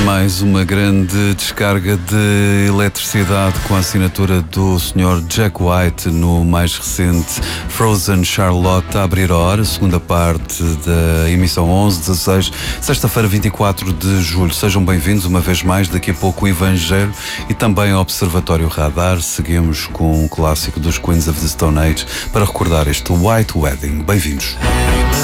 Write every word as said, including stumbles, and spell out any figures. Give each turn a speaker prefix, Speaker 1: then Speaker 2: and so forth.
Speaker 1: Mais uma grande descarga de eletricidade com a assinatura do senhor Jack White no mais recente Frozen Charlotte, a abrir a hora, segunda parte da emissão onze dezasseis, sexta-feira vinte e quatro de julho. Sejam bem-vindos uma vez mais, daqui a pouco o Evangelho e também o Observatório Radar. Seguimos com um clássico dos Queens of the Stone Age para recordar este White Wedding. Bem-vindos.